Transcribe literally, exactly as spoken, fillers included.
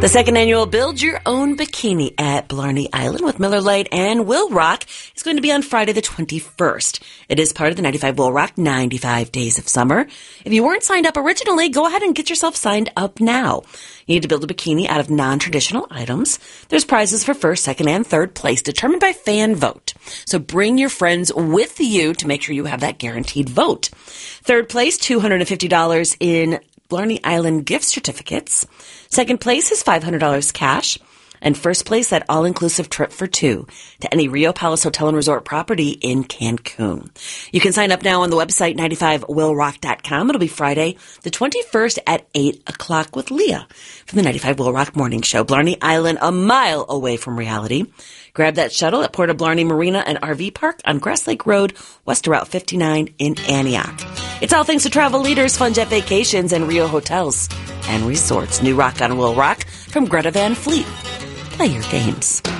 The second annual Build Your Own Bikini at Blarney Island with Miller Lite and Will Rock is going to be on Friday the twenty-first. It is part of the ninety-five Will Rock ninety-five Days of Summer. If you weren't signed up originally, go ahead and get yourself signed up now. You need to build a bikini out of non-traditional items. There's prizes for first, second, and third place determined by fan vote. So bring your friends with you to make sure you have that guaranteed vote. Third place, two hundred fifty dollars in Blarney Island gift certificates. Second place is five hundred dollars cash. And first place, that all-inclusive trip for two to any Rio Palace Hotel and Resort property in Cancun. You can sign up now on the website, ninety-five will rock dot com. It'll be Friday the twenty-first at eight o'clock with Leah from the ninety-five Will Rock Morning Show. Blarney Island, a mile away from reality. Grab that shuttle at Port of Blarney Marina and R V Park on Grass Lake Road, west of Route fifty-nine in Antioch. It's all thanks to Travel Leaders, Fun Jet Vacations, and Rio Hotels and Resorts. New rock on Will Rock from Greta Van Fleet. Play your games.